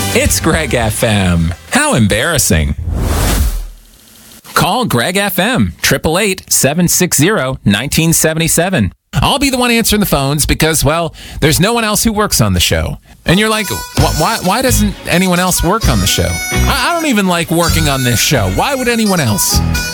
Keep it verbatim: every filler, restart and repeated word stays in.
It's Greg F M. How embarrassing. Call Greg F M, eight eight eight, seven six zero, one nine seven seven. I'll be the one answering the phones because, well, there's no one else who works on the show. And you're like, why, why doesn't anyone else work on the show? I, I don't even like working on this show. Why would anyone else?